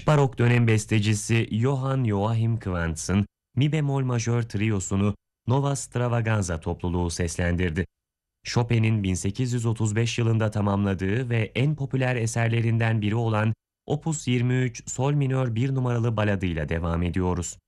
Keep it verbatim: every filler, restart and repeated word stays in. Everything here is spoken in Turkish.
Barok dönem bestecisi Johann Joachim Quantz'ın mi bemol majör triyosunu Nova Stravaganza topluluğu seslendirdi. Chopin'in bin sekiz yüz otuz beş yılında tamamladığı ve en popüler eserlerinden biri olan Opus yirmi üç Sol minör bir numaralı baladıyla devam ediyoruz.